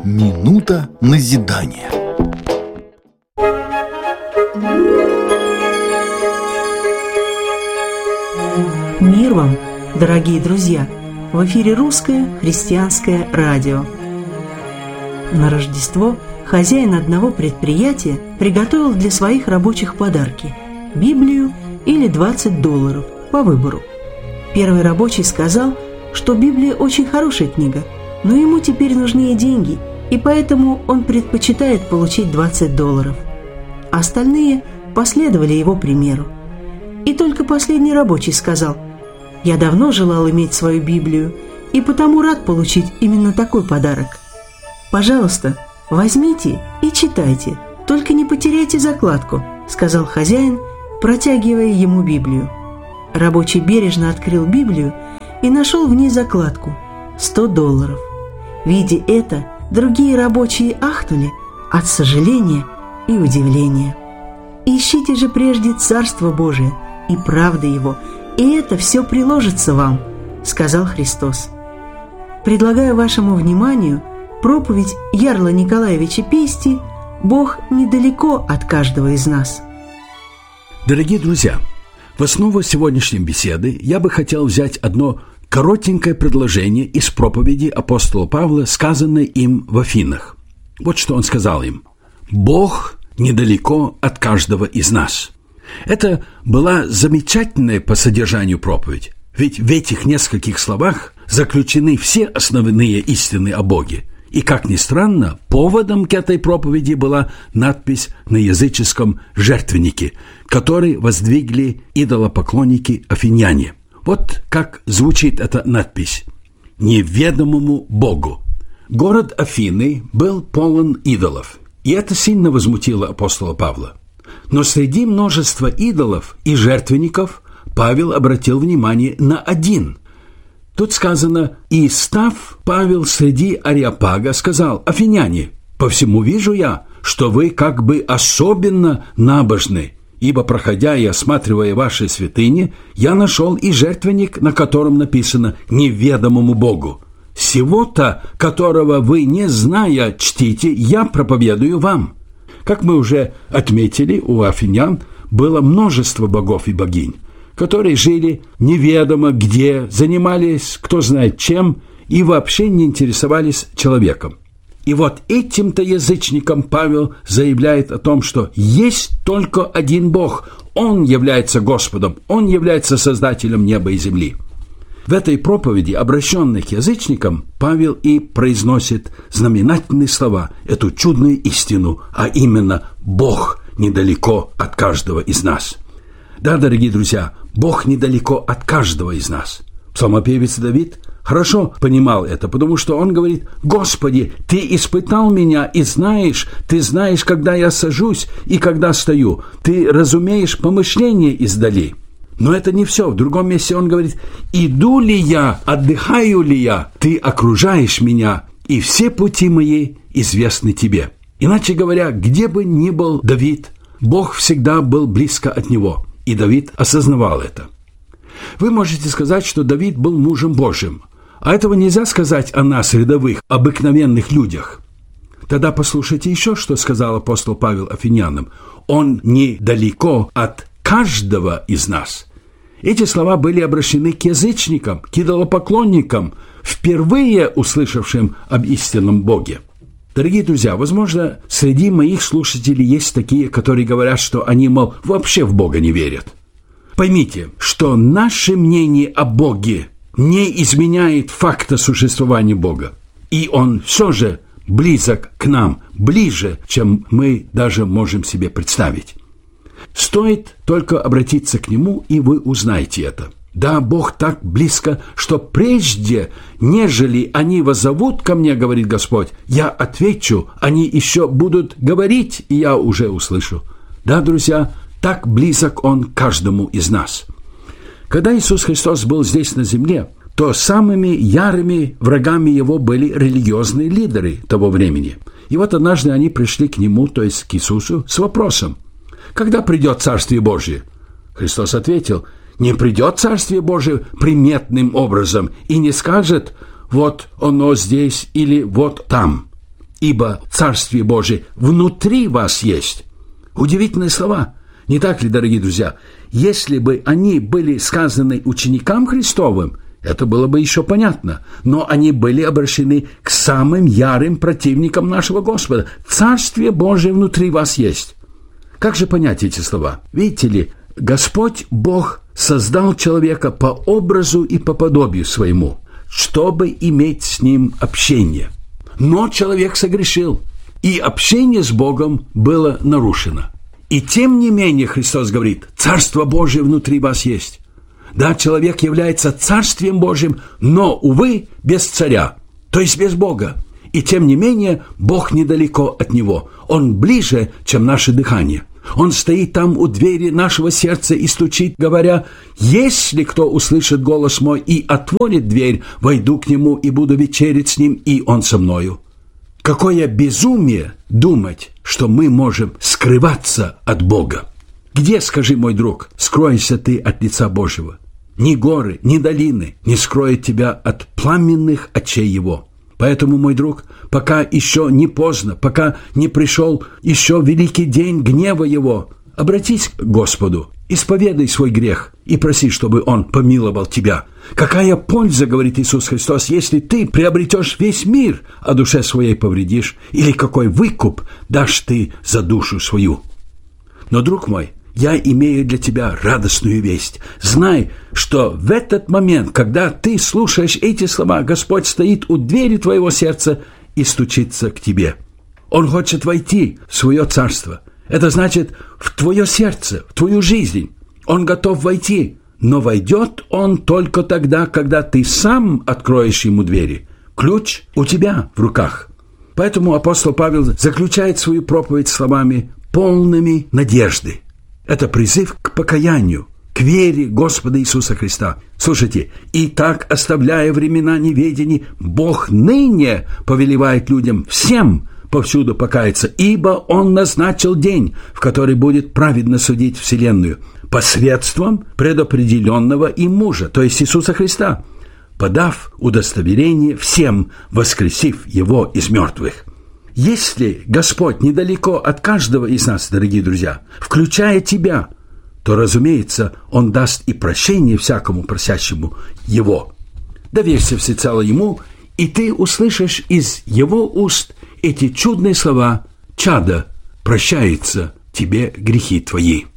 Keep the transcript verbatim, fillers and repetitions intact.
Минута назидания. Мир вам, дорогие друзья! В эфире русское христианское радио. На Рождество хозяин одного предприятия приготовил для своих рабочих подарки – Библию или двадцать долларов по выбору. Первый рабочий сказал, что Библия очень хорошая книга, но ему теперь нужнее деньги, и поэтому он предпочитает получить двадцать долларов. Остальные последовали его примеру. И только последний рабочий сказал: «Я давно желал иметь свою Библию, и потому рад получить именно такой подарок. Пожалуйста, возьмите и читайте, только не потеряйте закладку», — сказал хозяин, протягивая ему Библию. Рабочий бережно открыл Библию и нашел в ней закладку — сто долларов. Видя это, другие рабочие ахнули от сожаления и удивления. «Ищите же прежде Царство Божие и правды Его, и это все приложится вам», — сказал Христос. Предлагаю вашему вниманию проповедь Ярла Николаевича Пести «Бог недалеко от каждого из нас». Дорогие друзья, в основу сегодняшней беседы я бы хотел взять одно коротенькое предложение из проповеди апостола Павла, сказанной им в Афинах. Вот что он сказал им: «Бог недалеко от каждого из нас». Это была замечательная по содержанию проповедь, ведь в этих нескольких словах заключены все основные истины о Боге. И, как ни странно, поводом к этой проповеди была надпись на языческом жертвеннике, который воздвигли идолопоклонники-афиняне. Вот как звучит эта надпись: «Неведомому Богу». Город Афины был полон идолов, и это сильно возмутило апостола Павла. Но среди множества идолов и жертвенников Павел обратил внимание на один. Тут сказано: «И став Павел среди Ареопага, сказал: Афиняне, по всему вижу я, что вы как бы особенно набожны, ибо, проходя и осматривая ваши святыни, я нашел и жертвенник, на котором написано «Неведомому Богу». Сего-то, которого вы, не зная, чтите, я проповедую вам». Как мы уже отметили, у афинян было множество богов и богинь, которые жили неведомо где, занимались кто знает чем и вообще не интересовались человеком. И вот этим-то язычникам Павел заявляет о том, что есть только один Бог, Он является Господом, Он является Создателем неба и земли. В этой проповеди, обращенной к язычникам, Павел и произносит знаменательные слова, эту чудную истину, а именно «Бог недалеко от каждого из нас». Да, дорогие друзья, Бог недалеко от каждого из нас. Псалмопевец Давид хорошо понимал это, потому что он говорит: «Господи, Ты испытал меня и знаешь, Ты знаешь, когда я сажусь и когда стою, Ты разумеешь помышления издали». Но это не все. В другом месте он говорит: «Иду ли я, отдыхаю ли я, Ты окружаешь меня, и все пути мои известны Тебе». Иначе говоря, где бы ни был Давид, Бог всегда был близко от него, и Давид осознавал это. Вы можете сказать, что Давид был мужем Божьим, а этого нельзя сказать о нас, рядовых, обыкновенных людях. Тогда послушайте еще, что сказал апостол Павел афинянам: «Он недалеко от каждого из нас». Эти слова были обращены к язычникам, к идолопоклонникам, впервые услышавшим об истинном Боге. Дорогие друзья, возможно, среди моих слушателей есть такие, которые говорят, что они, мол, вообще в Бога не верят. Поймите, что наше мнение о Боге не изменяет факта существования Бога. И Он все же близок к нам, ближе, чем мы даже можем себе представить. Стоит только обратиться к Нему, и вы узнаете это. Да, Бог так близко, что прежде, нежели они воззовут ко мне, говорит Господь, я отвечу, они еще будут говорить, и я уже услышу. Да, друзья, так близок Он к каждому из нас. Когда Иисус Христос был здесь на земле, то самыми ярыми врагами Его были религиозные лидеры того времени. И вот однажды они пришли к Нему, то есть к Иисусу, с вопросом: «Когда придет Царствие Божие?» Христос ответил: «Не придет Царствие Божие приметным образом и не скажет: вот оно здесь или вот там». ибо Царствие Божие внутри вас есть». Удивительные слова, не так ли, дорогие друзья? Если бы они были сказаны ученикам Христовым, это было бы еще понятно, но они были обращены к самым ярым противникам нашего Господа. Царствие Божие внутри вас есть. Как же понять эти слова? Видите ли, Господь Бог создал человека по образу и по подобию своему, чтобы иметь с ним общение. Но человек согрешил, и общение с Богом было нарушено. И тем не менее Христос говорит: «Царство Божие внутри вас есть». Да, человек является Царствием Божьим, но, увы, без царя, то есть без Бога. И тем не менее Бог недалеко от него. Он ближе, чем наше дыхание. Он стоит там у двери нашего сердца и стучит, говоря: «Если кто услышит голос мой и отворит дверь, войду к нему и буду вечерить с ним, и он со мною». Какое безумие думать, что мы можем скрываться от Бога. Где, скажи, мой друг, скроешься ты от лица Божьего? Ни горы, ни долины не скроют тебя от пламенных очей Его. Поэтому, мой друг, пока еще не поздно, пока не пришел еще великий день гнева Его, обратись к Господу, исповедай свой грех и проси, чтобы Он помиловал тебя. Какая польза, говорит Иисус Христос, если ты приобретешь весь мир, а душе своей повредишь, или какой выкуп дашь ты за душу свою? Но, друг мой, я имею для тебя радостную весть. Знай, что в этот момент, когда ты слушаешь эти слова, Господь стоит у двери твоего сердца и стучится к тебе. Он хочет войти в свое царство. Это значит, в твое сердце, в твою жизнь. Он готов войти, но войдет он только тогда, когда ты сам откроешь ему двери. Ключ у тебя в руках. Поэтому апостол Павел заключает свою проповедь словами, полными надежды. Это призыв к покаянию, к вере Господа Иисуса Христа. Слушайте, «И так, оставляя времена неведений, Бог ныне повелевает людям всем повсюду покаяться, ибо Он назначил день, в который будет праведно судить вселенную, посредством предопределенного им мужа, то есть Иисуса Христа, подав удостоверение всем, воскресив Его из мертвых». Если Господь недалеко от каждого из нас, дорогие друзья, включая тебя, то, разумеется, Он даст и прощение всякому просящему Его. Доверься всецело Ему, и ты услышишь из Его уст эти чудные слова: «Чадо, прощаются тебе грехи твои».